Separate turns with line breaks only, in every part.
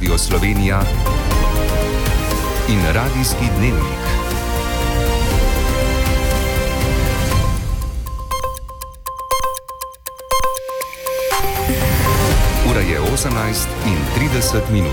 Radio Slovenija in Radijski dnevnik. Ura je 18:30.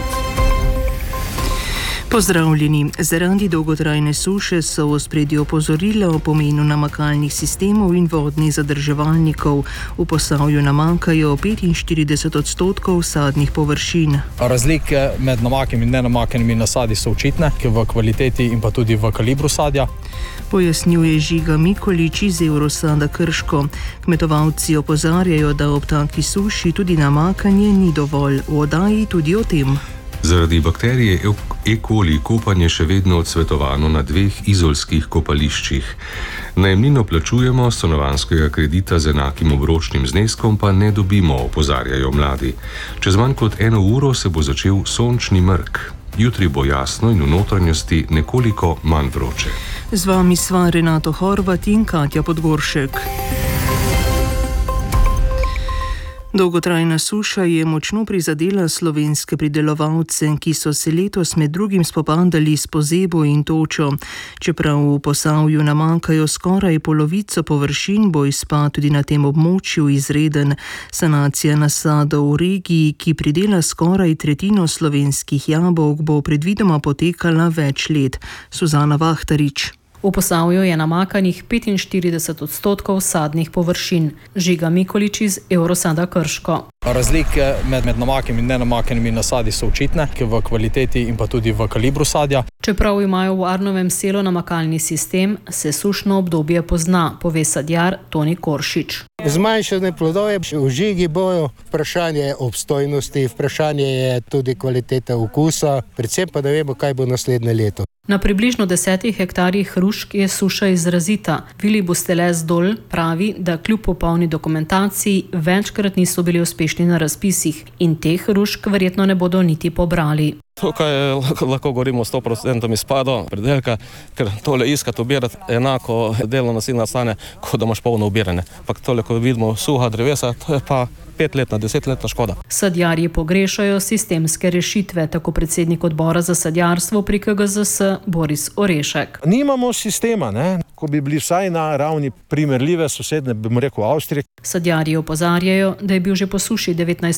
Pozdravljeni. Zaradi dolgotrajne suše so v ospredju opozorila o pomenu namakalnih sistemov in vodnih zadrževalnikov. V Posavju namakajo 45% sadnih površin.
Razlike med namakanimi in nenamakanimi nasadi so očitne, v kvaliteti in pa tudi v kalibru sadja.
Pojasnjuje Žiga Mikolič iz Eurosada Krško. Kmetovalci opozarjajo, da ob taki suši tudi namakanje ni dovolj. V oddaji tudi o tem.
Zaradi bakterije E. coli kopanje še vedno odsvetovano na 2 izolskih kopališčih. Najemnino plačujemo, stanovanjskega kredita z enakim obročnim zneskom pa ne dobimo, opozarjajo mladi. Čez manj kot 1 uro se bo začel sončni mrk. Jutri bo jasno in v notranjosti nekoliko manj vroče.
Z vami sva Renato Horvat in Katja Podgoršek. Dolgotrajna suša je močno prizadela slovenske pridelovalce, ki so se letos med drugim spopadali s pozebo in točo. Čeprav v Posavju namakajo skoraj polovico površin, bo izpad tudi na tem območju izreden. Sanacija nasadov v regiji, ki pridela skoraj tretjino slovenskih jabolk, bo predvidoma potekala več let. Suzana Vahtarič.
V Posavju je namakanih 45% sadnih površin. Žiga Mikolič iz Eurosada Krško.
Razlike med namakanimi in nenamakanimi nasadi so očitne, v kvaliteti in pa tudi v kalibru sadja.
Čeprav imajo v Arnovem selu namakalni sistem, se sušno obdobje pozna, pove sadjar Toni Koršič.
Zmanjšane plodove v žigi bojo, vprašanje je obstojnosti, vprašanje je tudi kvalitete okusa, predvsem pa da vemo, kaj bo naslednje leto.
Na približno 10 hektarjih hrušk je suša izrazita. Vili Bustelez Dol pravi, da kljub popolni dokumentaciji večkrat niso bili uspešni na razpisih in teh hrušk verjetno ne bodo niti pobrali.
Tukaj lahko govorimo 100% izpado predelka, ker tole iskati, obirati enako delovna sila stane, kot da imaš polno obiranje. Pa tole, ko vidimo suha drevesa, to je pa 5-letna, 10-letna škoda.
Sadjarji pogrešajo sistemske rešitve, tako predsednik odbora za sadjarstvo pri KGZS Boris Orešek.
Nimamo sistema, ko bi bili vsaj na ravni primerljive sosedne, bi mu rekel Avstrije.
Sadjarji opozarjajo, da je bil že po suši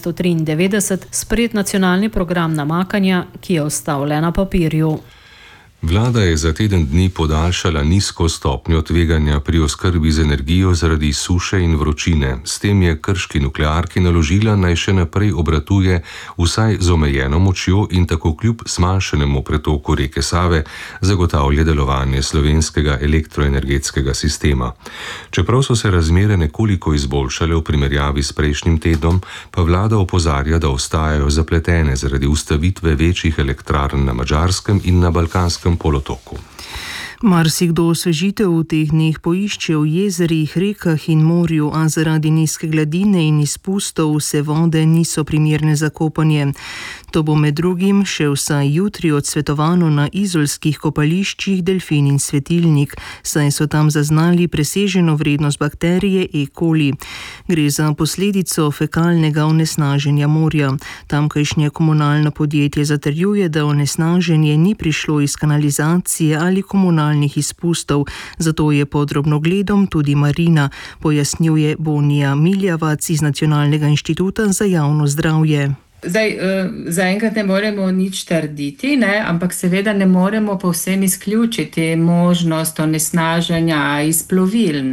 1993 sprejet nacionalni program namakanja, ki je ostal le na papirju.
Vlada je za teden dni podaljšala nizko stopnjo tveganja pri oskrbi z energijo zaradi suše in vročine. S tem je krški nuklearki naložila, naj še naprej obratuje vsaj z omejeno močjo in tako kljub zmanjšanemu pretoku reke Save zagotavlja delovanje slovenskega elektroenergetskega sistema. Čeprav so se razmere nekoliko izboljšale v primerjavi s prejšnjim tednom, pa vlada opozarja, da ostajajo zapletene zaradi ustavitve večjih elektrarn na Madžarskem in na Balkanskem polotoku.
Marsikdo osvežitev v teh dneh poišče v jezerih, rekah in morju, a zaradi nizke gladine in izpustov vse vode niso primerne za kopanje. To bo med drugim še vsaj jutri odsvetovano na izolskih kopališčih Delfin in Svetilnik, saj so tam zaznali preseženo vrednost bakterije E. coli. Gre za posledico fekalnega onesnaženja morja. Tamkajšnje komunalno podjetje zatrjuje, da onesnaženje ni prišlo iz kanalizacije ali komunalnih izpustov, zato je pod drobnogledom tudi marina, pojasnjuje Bonija Miljavac iz Nacionalnega inštituta za javno zdravje.
Zaenkrat ne moremo nič trditi, ampak seveda ne moremo povsem izključiti možnost onesnaženja iz plovil.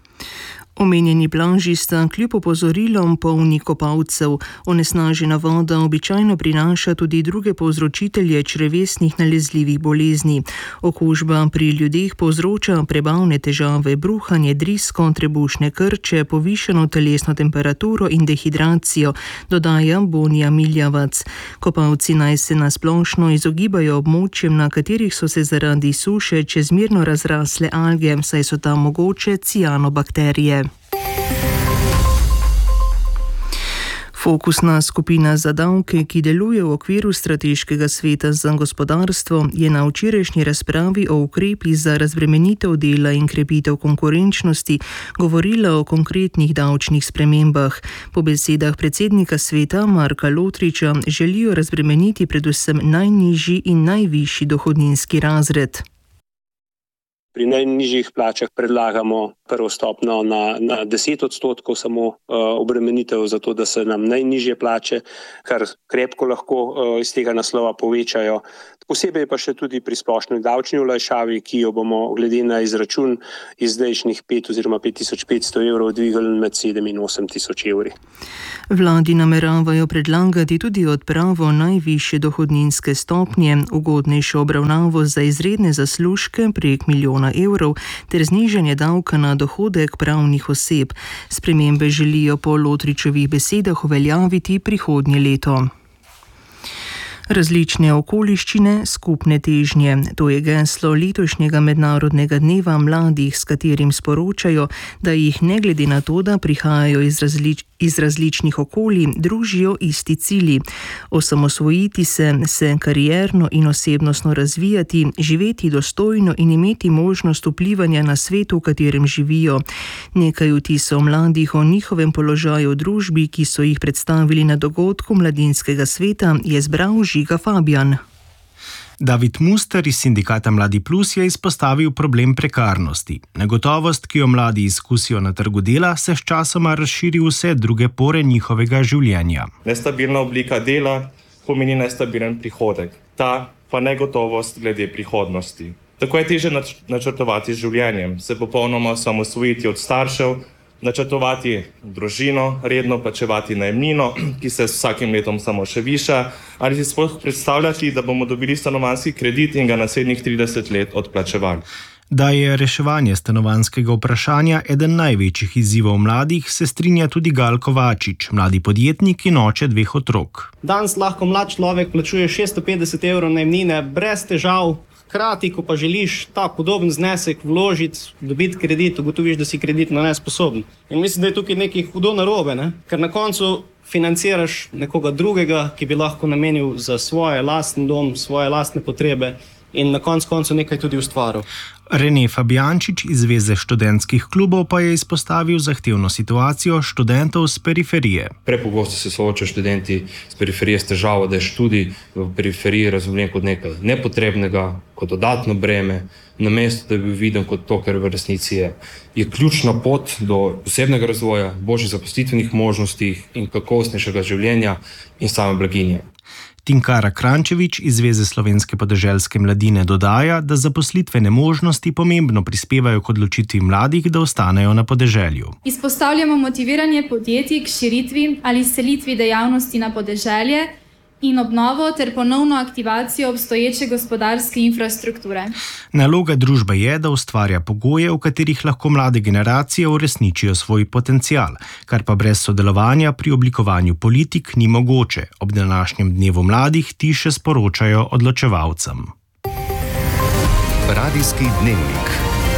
Omenjeni plaži sta kljub opozorilom polni kopalcev. Onesnažena voda običajno prinaša tudi druge povzročitelje črevesnih nalezljivih bolezni. Okužba pri ljudeh povzroča prebavne težave, bruhanje, drisko, trebušne krče, povišano telesno temperaturo in dehidracijo, dodaja Bonija Miljavac. Kopalci naj se na splošno izogibajo območjem, na katerih so se zaradi suše čezmerno razrasle alge, saj so tam mogoče cianobakterije. Fokusna skupina za davke, ki deluje v okviru Strateškega sveta za gospodarstvo, je na včerajšnji razpravi o ukrepih za razbremenitev dela in krepitev konkurenčnosti govorila o konkretnih davčnih spremembah. Po besedah predsednika sveta Marka Lotriča želijo razbremeniti predvsem najnižji in najvišji dohodninski razred.
Pri najnižjih plačah predlagamo prvo stopnjo na 10% samo obremenitev, zato da se nam najnižje plače, kar krepko lahko iz tega naslova povečajo. Posebej pa še tudi pri splošni davčni olajšavi, ki jo bomo glede na izračun iz zdajšnjih 5 oziroma 5500 evrov dvigali med 7 in 8000 evri.
Vladi nameravajo predlagati tudi odpravo najvišje dohodninske stopnje, ugodnejšo obravnavo za izredne zaslužke prek 1 milijona evrov ter znižanje davka na dohodek pravnih oseb. Spremembe želijo po Lotričevih besedah uveljaviti prihodnje leto. Različne okoliščine, skupne težnje. To je geslo letošnjega mednarodnega dneva mladih, s katerim sporočajo, da jih ne glede na to, da prihajajo iz različnih okolij, družijo isti cilji. Osamosvojiti se karierno in osebnostno razvijati, živeti dostojno in imeti možnost vplivanja na svet, v katerem živijo. Nekaj vtisov mladih o njihovem položaju v družbi, ki so jih predstavili na dogodku Mladinskega sveta, je zbral Žiga Fabijan.
David Muster iz sindikata Mladi Plus je izpostavil problem prekarnosti. Negotovost, ki jo mladi izkusijo na trgu dela, se sčasoma razširi v vse druge pore njihovega življenja.
Nestabilna oblika dela pomeni nestabilen prihodek. Ta pa negotovost glede prihodnosti. Tako je težje načrtovati z življenjem, se popolnoma osamosvojiti od staršev, načrtovati družino, redno plačevati najemnino, ki se s vsakim letom samo še viša, ali si sploh predstavljati, da bomo dobili stanovanjski kredit in ga naslednjih 30 let odplačevali.
Da je reševanje stanovanjskega vprašanja eden največjih izzivov mladih, se strinja tudi Gal Kovačič, mladi podjetnik in oče 2 otrok.
Danes lahko mlad človek plačuje 650 evrov najemnine brez težav. Hkrati, ko pa želiš ta podoben znesek vložiti, dobiti kredit, ugotoviš, da si kreditno nesposoben. In mislim, da je tukaj nekaj hudo narobe, ker na koncu financiraš nekoga drugega, ki bi lahko namenil za svoj lasten dom, svoje lastne potrebe in na koncu nekaj tudi ustvaril.
Rene Fabijančič iz Zveze študentskih klubov pa je izpostavil zahtevno situacijo študentov z periferije.
Prepogosto se soočajo študenti z periferije s težavo, da je študij v periferiji razumljen kot nekaj nepotrebnega, kot dodatno breme, namesto da bi bil viden kot to, kar v resnici je. Je ključna pot do osebnega razvoja, boljših zaposlitvenih možnosti in kakovostnejšega življenja in same blaginje.
Tinkara Krančevič iz Zveze slovenske podeželske mladine dodaja, da zaposlitvene možnosti pomembno prispevajo k odločitvi mladih, da ostanejo na podeželju.
Izpostavljamo motiviranje podjetij k širitvi ali selitvi dejavnosti na podeželje in obnovo ter ponovno aktivacijo obstoječe gospodarske infrastrukture.
Naloga družbe je, da ustvarja pogoje, v katerih lahko mlade generacije uresničijo svoj potencial, kar pa brez sodelovanja pri oblikovanju politik ni mogoče. Ob današnjem dnevu mladih ti še sporočajo odločevalcem.
Radijski dnevnik.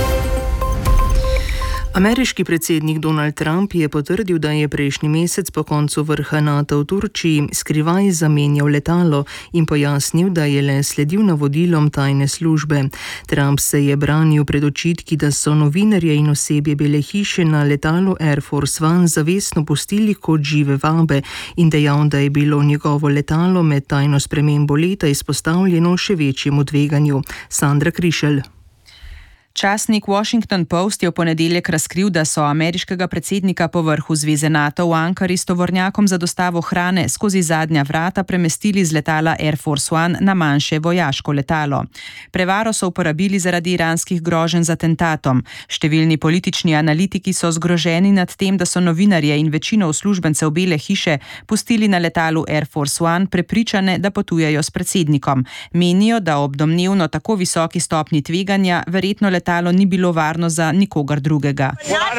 Ameriški predsednik Donald Trump je potrdil, da je prejšnji mesec po koncu vrha NATO v Turčiji skrivaj zamenjal letalo in pojasnil, da je le sledil navodilom tajne službe. Trump se je branil pred očitki, da so novinarje in osebje Bele hiše na letalu Air Force One zavestno pustili kot žive vabe in dejal, da je bilo njegovo letalo med tajno spremembo leta izpostavljeno še večjemu tveganju. Sandra Krišelj.
Časnik Washington Post je v ponedeljek razkril, da so ameriškega predsednika po vrhu Zveze NATO v Ankari s tovornjakom za dostavo hrane skozi zadnja vrata premestili z letala Air Force One na manjše vojaško letalo. Prevaro so uporabili zaradi iranskih groženj z atentatom. Številni politični analitiki so zgroženi nad tem, da so novinarje in večino uslužbencev Bele hiše pustili na letalu Air Force One prepričane, da potujejo s predsednikom. Menijo, da ob domnevno tako visoki stopnji tveganja verjetno letalo letalo ni bilo varno za nikogar drugega.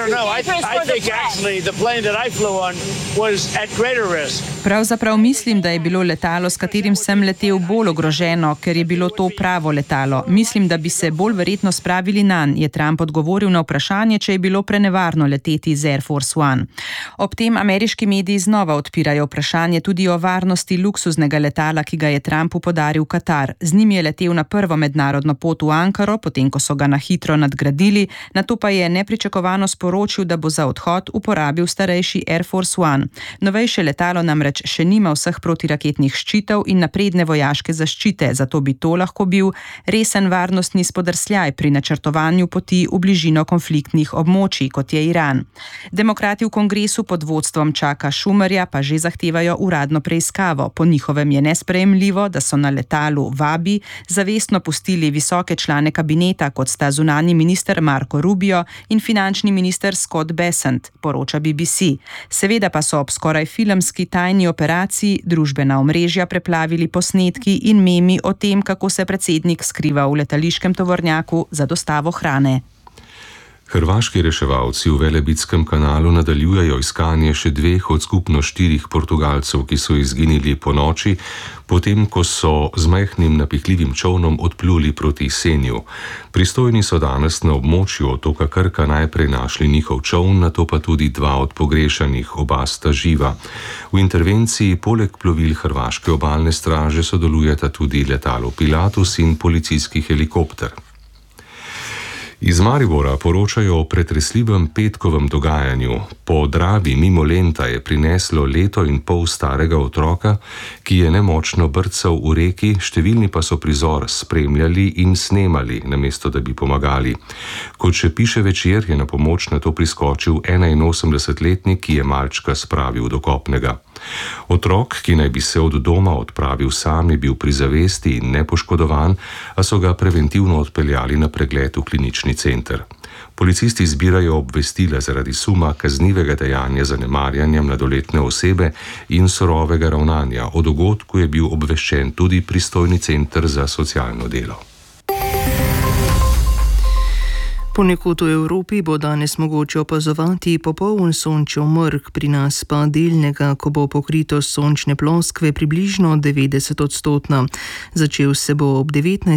Pravzaprav mislim, da je bilo letalo, s katerim sem letel, bolj ogroženo, ker je bilo to pravo letalo. Mislim, da bi se bolj verjetno spravili nanj, je Trump odgovoril na vprašanje, če je bilo prenevarno leteti z Air Force One. Ob tem ameriški mediji znova odpirajo vprašanje tudi o varnosti luksuznega letala, ki ga je Trumpu podaril Katar. Z njim je letel na prvo mednarodno pot v Ankaro, potem ko so ga na hitro nadgradili, nato pa je nepričakovano sporočil, da bo za odhod uporabil starejši Air Force One. Novejše letalo namreč še nima vseh protiraketnih ščitov in napredne vojaške zaščite, zato bi to lahko bil resen varnostni spodrsljaj pri načrtovanju poti v bližino konfliktnih območij, kot je Iran. Demokrati v kongresu pod vodstvom Chucka Schumerja pa že zahtevajo uradno preiskavo. Po njihovem je nesprejemljivo, da so na letalu Vabi zavestno pustili visoke člane kabineta, kot sta zunanji minister Marco Rubio in finančni minister Scott Bessent, poroča BBC. Seveda pa so ob skoraj filmski tajni operaciji družbena omrežja preplavili posnetki in memi o tem, kako se predsednik skriva v letališkem tovornjaku za dostavo hrane.
Hrvaški reševalci v Velebitskem kanalu nadaljujejo iskanje še 2 od skupno 4 Portugalcev, ki so izginili po noči, potem ko so z majhnim napihljivim čolnom odpluli proti Senju. Pristojni so danes na območju otoka Krka najprej našli njihov čoln, nato pa tudi 2 od pogrešanih, oba sta živa. V intervenciji poleg plovil Hrvaške obalne straže sodelujeta tudi letalo Pilatus in policijski helikopter. Iz Maribora poročajo o pretresljivem petkovem dogajanju. Po Dravi mimo Lenta je prineslo 1,5 leta starega otroka, ki je nemočno brcal v reki, številni pa so prizor spremljali in snemali, namesto da bi pomagali. Kot še piše Večer, je na pomoč na to priskočil 81-letnik, ki je malčka spravil do kopnega. Otrok, ki naj bi se od doma odpravil sam, je bil pri zavesti in nepoškodovan, a so ga preventivno odpeljali na pregled v klinični center. Policisti zbirajo obvestila zaradi suma kaznivega dejanja zanemarjanja mladoletne osebe in surovega ravnanja. O dogodku je bil obveščen tudi pristojni center za socialno delo.
Ponekod v Evropi bo danes mogoče opazovati popoln sončev mrk, pri nas pa delnega, ko bo pokritost sončne ploskve približno 90%. Začel se bo ob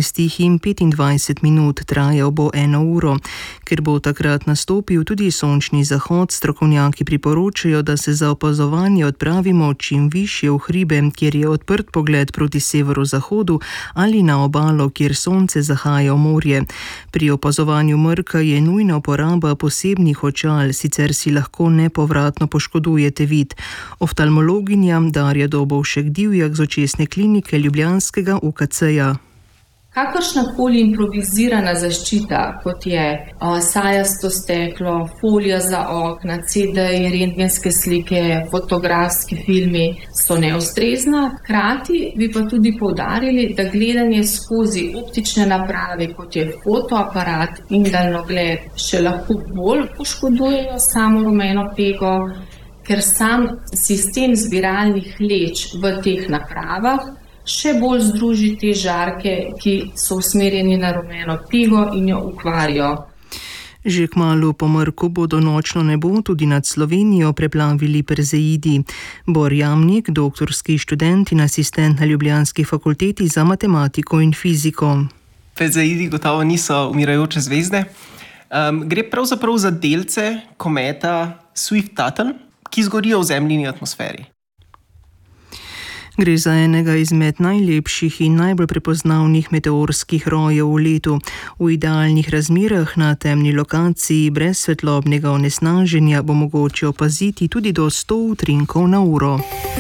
19:25, trajal bo 1 uro. Ker bo takrat nastopil tudi sončni zahod, strokovnjaki priporočajo, da se za opazovanje odpravimo čim višje v hribe, kjer je odprt pogled proti severozahodu, ali na obalo, kjer sonce zahaja v morje. Pri opazovanju mrka je nujna uporaba posebnih očal, sicer si lahko nepovratno poškodujete vid. Oftalmologinja Darja Dobovšek-Divjak z očesne klinike ljubljanskega UKC-ja.
Kakršnakoli improvizirana zaščita, kot je sajasto steklo, folija za okna, CD-ji, rentgenske slike, fotografski filmi, so neustrezna. Hkrati bi pa tudi poudarili, da gledanje skozi optične naprave, kot je fotoaparat in daljnogled, še lahko bolj poškodujejo samo rumeno pego, ker sam sistem zbiralnih leč v teh napravah še bolj združi te žarke, ki so usmerjeni na rumeno pego in jo ukvarijo.
Že kmalu po mrku bodo nočno nebo tudi nad Slovenijo preplavili perzeidi. Bor Jamnik, doktorski študent in asistent na ljubljanski fakulteti za matematiko in fiziko.
Perzeidi gotovo niso umirajoče zvezde. Gre pravzaprav za delce kometa Swift-Tuttle, ki zgorijo v Zemljini atmosferi.
Gre za enega izmed najlepših in najbolj prepoznavnih meteorskih rojev v letu. V idealnih razmerah na temni lokaciji brez svetlobnega onesnaženja bo mogoče opaziti tudi do 100 utrinkov na uro.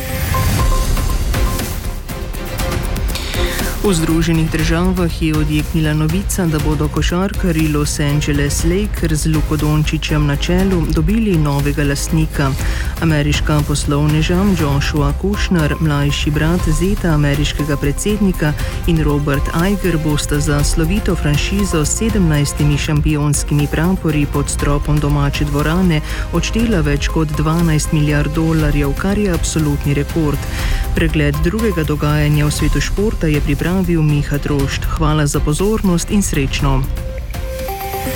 V Združenih državah je odjeknila novica, da bodo košarkarji Los Angeles Lakers z Luko Dončićem na čelu dobili novega lastnika. Ameriška poslovneža Joshua Kushner, mlajši brat zeta ameriškega predsednika, in Robert Iger bosta za slovito franšizo s 17 šampionskimi prapori pod stropom domače dvorane odštela več kot $12 milijard, kar je absolutni rekord. Pregled drugega dogajanja v svetu športa je pripravil Miha Trošt. Hvala za pozornost in srečno.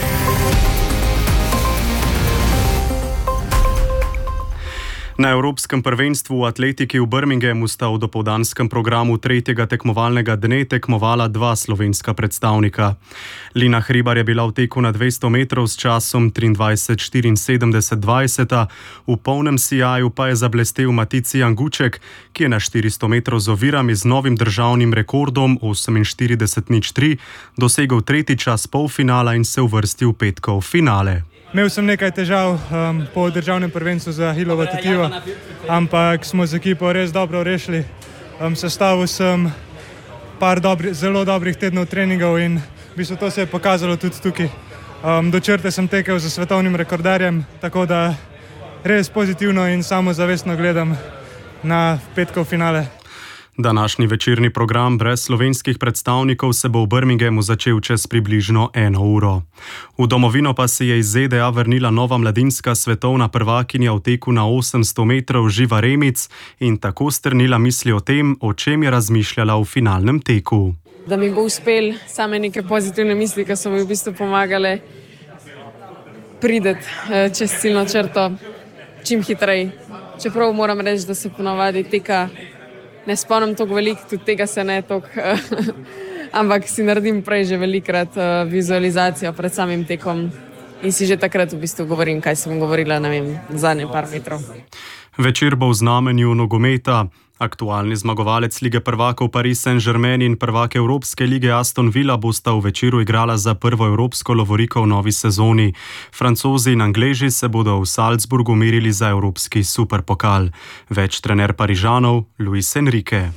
Na Evropskem prvenstvu v atletiki v Birminghamu sta v dopoldanskem programu tretjega tekmovalnega dne tekmovala dva slovenska predstavnika. Lina Hribar je bila v teku na 200 metrov s časom 23:74:20, v polnem sijaju pa je zablestel Matici Janguček, ki je na 400 metrov z ovirami z novim državnim rekordom 48:03 dosegel tretji čas polfinala in se uvrstil v petkov finale.
Imel sem nekaj težav po državnem prvenstvu za Ahilovo tetivo, ampak smo z ekipo res dobro rešili. Sestavil sem zelo dobrih tednov treningov in v bistvu to se je pokazalo tudi tukaj. Do črte sem tekel za svetovnim rekorderjem, tako da res pozitivno in samozavestno gledam na petkov finale.
Današnji večerni program brez slovenskih predstavnikov se bo v Birminghamu začel čez približno 1 uro. V domovino pa se je iz ZDA vrnila nova mladinska svetovna prvakinja v teku na 800 metrov Živa Remic in tako strnila misli o tem, o čem je razmišljala v finalnem teku.
Da mi bo uspel same neke pozitivne misli, ki so mi v bistvu pomagale prideti čez ciljno črto čim hitreje. Čeprav moram reči, da se ponavadi teka ne spomnim toliko veliko, tudi tega se ne toliko, ampak si naredim prej že velikrat vizualizacijo pred samim tekom in si že takrat v bistvu govorim, kaj sem govorila, ne vem, zadnje par metrov.
Večer bo v znamenju nogometa. Aktualni zmagovalec Lige prvakov Paris Saint-Germain in prvak Evropske lige Aston Villa bosta v večeru igrala za prvo evropsko lovoriko v novi sezoni. Francozi in Angleži se bodo v Salzburgu merili za evropski superpokal. Več trener Parižanov, Luis Enrique.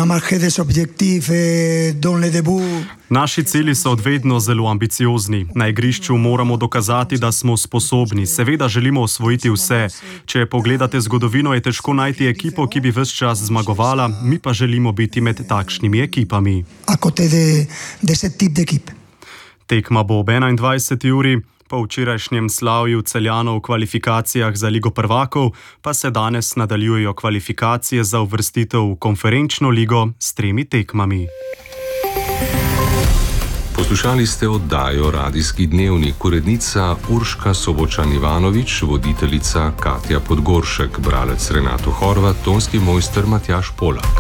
Naši cilji so vedno zelo ambiciozni. Na igrišču moramo dokazati, da smo sposobni. Seveda želimo osvojiti vse. Če pogledate zgodovino, je težko najti ekipo, ki bi ves čas zmagovala, mi pa želimo biti med takšnimi ekipami. Tekma bo ob 21. uri. Po včerajšnjem slavju Celjanov v kvalifikacijah za Ligo prvakov pa se danes nadaljujejo kvalifikacije za uvrstitev v konferenčno ligo s 3 tekmami.
Poslušali ste oddajo Radijski dnevnik, urednica Urška Sobočan-Ivanović, voditeljica Katja Podgoršek, bralec Renato Horvat, tonski mojster Matjaž Polak.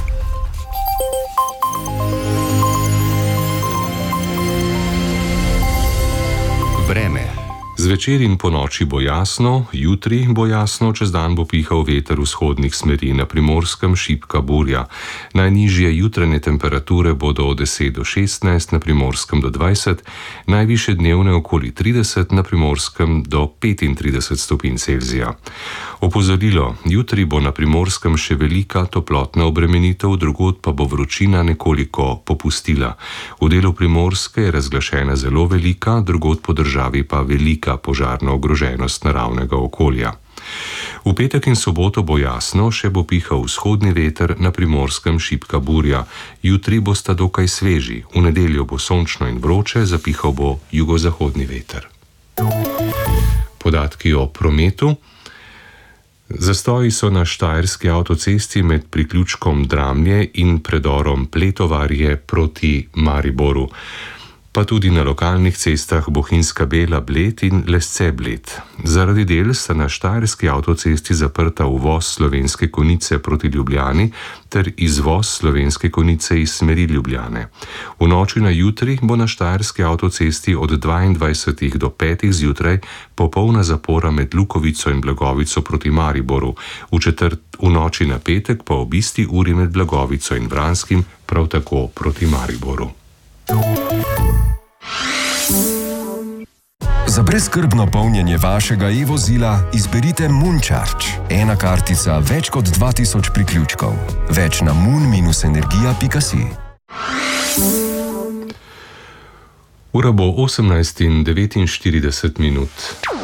Vreme. Zvečer in ponoči bo jasno, jutri bo jasno, čez dan bo pihal veter vzhodnih smeri, na Primorskem šibka burja. Najnižje jutranje temperature bodo od 10 do 16, na Primorskem do 20, najvišje dnevne okoli 30, na Primorskem do 35 stopinj Celzija. Opozorilo, jutri bo na Primorskem še velika toplotna obremenitev, drugod pa bo vročina nekoliko popustila. V delu Primorske je razglašena zelo velika, drugod po državi pa velika požarna ogroženost naravnega okolja. V petek in soboto bo jasno, še bo pihal vzhodni veter, na Primorskem šibka burja. Jutri bosta dokaj sveži, v nedeljo bo sončno in vroče, zapihal bo jugozahodni veter. Podatki o prometu. Zastoji so na štajerski avtocesti med priključkom Dramlje in predorom Pletovarje proti Mariboru, pa tudi na lokalnih cestah Bohinjska Bela Bled in Lesce Bled. Zaradi del sta na štajerski avtocesti zaprta uvoz Slovenske Konjice proti Ljubljani ter izvoz Slovenske Konjice iz smeri Ljubljane. V noči na jutri bo na štajerski avtocesti od 22 do 5 zjutraj popolna zapora med Lukovico in Blagovico proti Mariboru, v noči na petek pa ob isti uri med Blagovico in Vranskim prav tako proti Mariboru.
Za brezskrbno polnjenje vašega e-vozila izberite Mooncharge. Ena kartica, več kot 2000 priključkov. Več na moon-energija.si.
Ura bo 18:49.